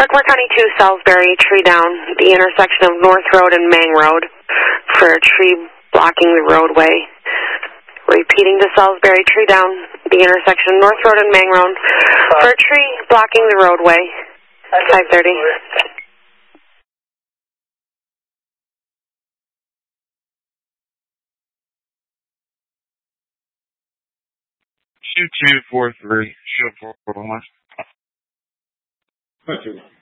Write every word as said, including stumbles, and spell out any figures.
Clark County two, Salisbury, tree down, the intersection of North Road and Mang Road for a tree blocking the roadway. Repeating to Salisbury, tree down, the intersection of North Road and Mang Road for a tree blocking the roadway. five thirty. two two four three, show four one.